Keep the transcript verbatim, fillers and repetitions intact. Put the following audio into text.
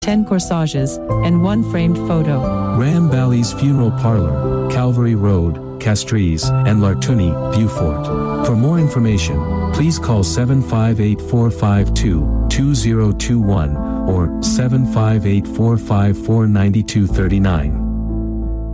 ten corsages, and one framed photo. Ramballi's Funeral Parlor, Calvary Road, Castries, and Lartuni, Beaufort. For more information, please call seven five eight, four five two, two zero two one or seven five eight, four five four, nine two three nine.